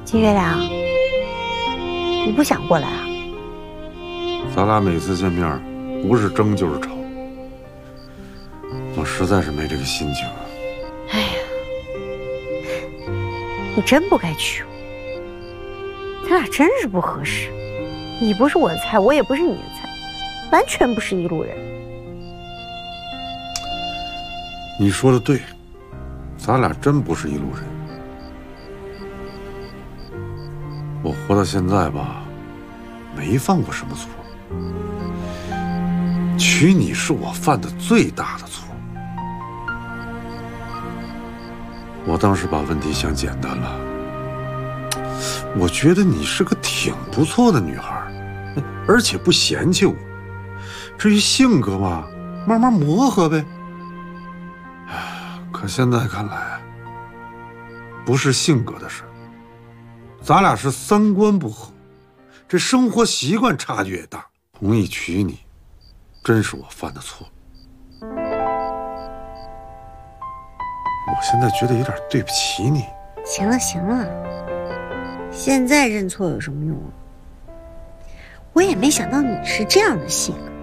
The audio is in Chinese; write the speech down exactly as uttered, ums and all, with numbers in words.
金月亮，你不想过来啊？ 咱俩每次见面，不是争就是吵，我实在是没这个心情啊。 哎呀，你真不该娶我，咱俩真是不合适。你不是我的菜，我也不是你的菜，完全不是一路人。 你说的对，咱俩真不是一路人。我活到现在吧，没犯过什么错。娶你是我犯的最大的错。我当时把问题想简单了，我觉得你是个挺不错的女孩，而且不嫌弃我。至于性格嘛，慢慢磨合呗。可现在看来，不是性格的事，咱俩是三观不合，这生活习惯差距也大。同意娶你，真是我犯的错。我现在觉得有点对不起你。 行了行了，现在认错有什么用啊？我也没想到你是这样的性格。